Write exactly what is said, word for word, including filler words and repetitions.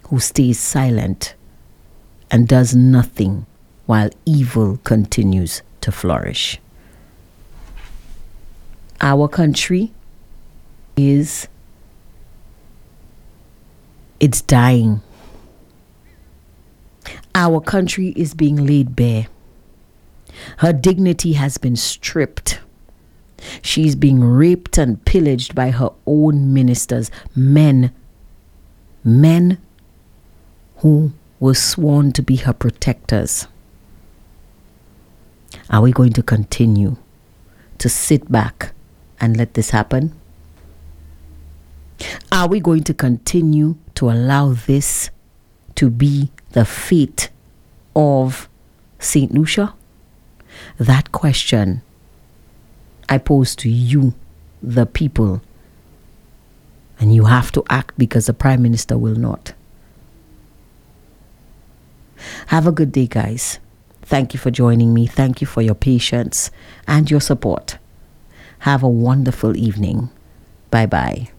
who stays silent and does nothing while evil continues to flourish. Our country is, it's dying. Our country is being laid bare. Her dignity has been stripped. She's being raped and pillaged by her own ministers, men, men who were sworn to be her protectors. Are we going to continue to sit back and let this happen? Are we going to continue to allow this to be the fate of Saint Lucia? That question I pose to you, the people, and you have to act because the Prime Minister will not. Have a good day, guys. Thank you for joining me. Thank you for your patience and your support. Have a wonderful evening. Bye-bye.